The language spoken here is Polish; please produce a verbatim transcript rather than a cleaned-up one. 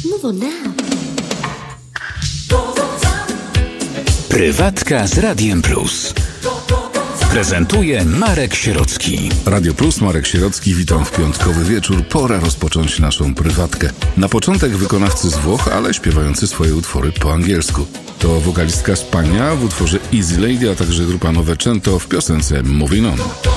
Move on now. Prywatka z Radiem Plus. Prezentuje Marek Sierocki. Radio Plus, Marek Sierocki, witam w piątkowy wieczór. Pora rozpocząć naszą prywatkę. Na początek wykonawcy z Włoch, ale śpiewający swoje utwory po angielsku. To wokalistka z Pania w utworze Easy Lady, a także grupa Novecento w piosence Moving On.